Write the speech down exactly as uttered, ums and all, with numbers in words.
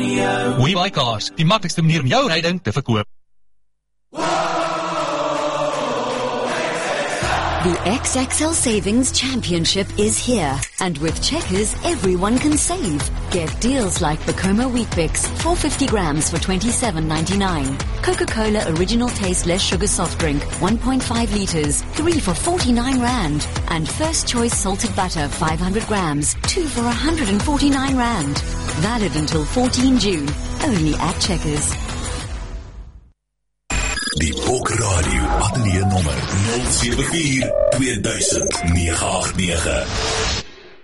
WeBuyCars, die maklikste manier om jou ryding te verkoop. The X X L Savings Championship is here, and with Checkers, everyone can save. Get deals like Bacoma Wheat Bix, four hundred fifty grams for twenty-seven ninety-nine. Coca-Cola Original Taste Less Sugar Soft Drink, one point five litres, three for forty-nine rand. And First Choice Salted Butter, five hundred grams, two for one hundred forty-nine rand. Valid until fourteenth June, only at Checkers. Die Bok Radio Ateljee nommer nul sewe vier twee duisend nege agt nege.